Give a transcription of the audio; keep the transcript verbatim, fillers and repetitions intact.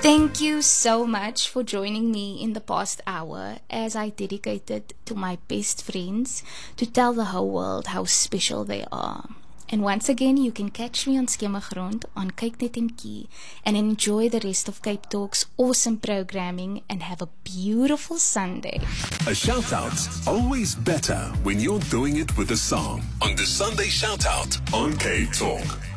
Thank you so much for joining me in the past hour as I dedicated to my best friends to tell the whole world how special they are. And once again, you can catch me on Skemagrond on Kyknet M K and enjoy the rest of Cape Talk's awesome programming and have a beautiful Sunday. A shout-out's always better when you're doing it with a song. On the Sunday Shout-Out on Cape Talk.